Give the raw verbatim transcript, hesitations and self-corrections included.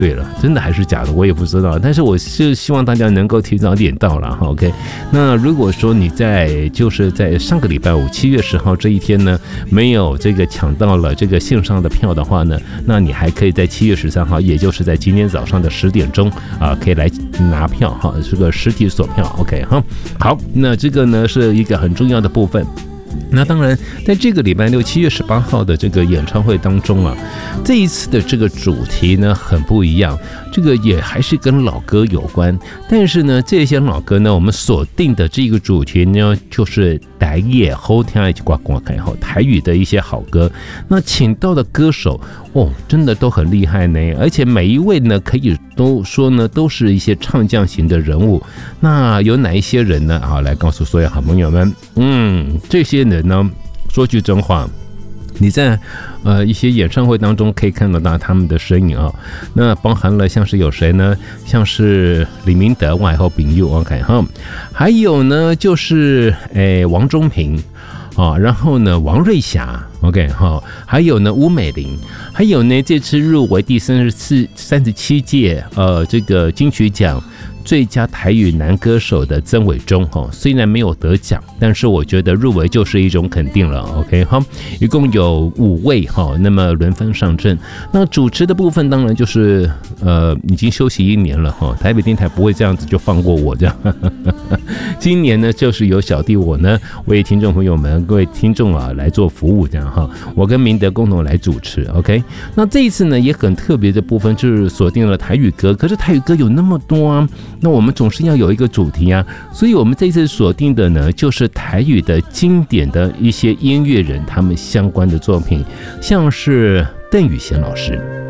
对了，真的还是假的，我也不知道。但是我是希望大家能够提早点到了 ，OK。那如果说你在就是在上个礼拜五七月十号这一天呢，没有这个抢到了这个线上的票的话呢，那你还可以在七月十三号，也就是在今天早上的十点钟啊，可以来拿票哈，这个实体锁票 ，OK 哈。好，那这个呢是一个很重要的部分。那当然，在这个礼拜六七月十八号的这个演唱会当中啊，这一次的这个主题呢很不一样，这个也还是跟老歌有关，但是呢，这些老歌呢，我们锁定的这个主题呢，就是台语好听的歌歌开后台语的一些好歌。那请到的歌手哦，真的都很厉害呢，而且每一位呢，可以都说呢，都是一些唱将型的人物。那有哪一些人呢？好，来告诉所有好朋友们，嗯，这些人呢，说句真话，你在呃一些演唱会当中可以看得到他们的身影啊。那包含了像是有谁呢？像是李明德、外后丙佑 OK 哈，还有呢就是诶王中平。啊，然后呢，王瑞霞 ，OK 哈，还有呢，吴美玲，还有呢，这次入围第三十四、三十七届呃这个金曲奖最佳台语男歌手的曾伟忠哈，虽然没有得奖，但是我觉得入围就是一种肯定了 ，OK 哈，一共有五位哈，那么轮番上阵。那主持的部分当然就是呃已经休息一年了哈，台北电台不会这样子就放过我这样。今年呢，就是由小弟我呢为听众朋友们、各位听众啊来做服务，这样哈，我跟明德共同来主持 ，OK。那这一次呢也很特别的部分，就是锁定了台语歌，可是台语歌有那么多啊，那我们总是要有一个主题啊，所以我们这次锁定的呢，就是台语的经典的一些音乐人他们相关的作品，像是邓雨贤老师。